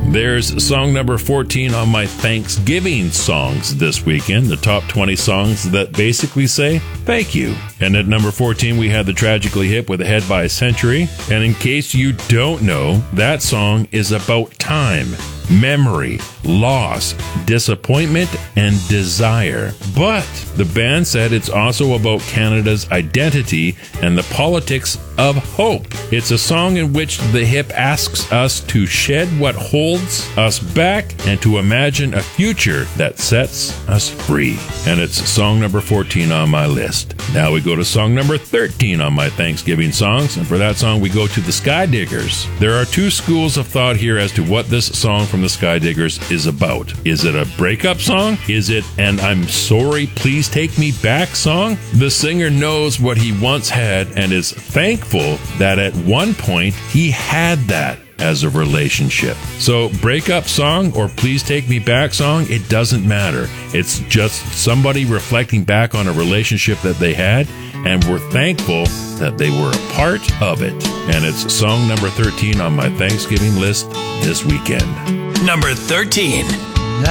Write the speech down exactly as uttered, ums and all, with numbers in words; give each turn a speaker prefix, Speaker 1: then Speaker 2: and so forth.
Speaker 1: There's song number fourteen on my Thanksgiving songs this weekend, the top twenty songs that basically say thank you. And at number fourteen, we had the Tragically Hip with Ahead by a Century. And in case you don't know, that song is about time, memory, loss, disappointment, and desire. But the band said it's also about Canada's identity and the politics of hope. It's a song in which the hip asks us to shed what holds us back and to imagine a future that sets us free. And it's song number fourteen on my list. Now we go to song number thirteen on my Thanksgiving songs, and for that song we go to the Skydiggers. There are two schools of thought here as to what this song from the Skydiggers is about. Is it a breakup song? Is it an I'm sorry, please take me back song? The singer knows what he once had and is thankful that at one point he had that as a relationship. So breakup song or please take me back song, it doesn't matter. It's just somebody reflecting back on a relationship that they had, and we're thankful that they were a part of it. And it's song number thirteen on my Thanksgiving list this weekend.
Speaker 2: Number thirteen.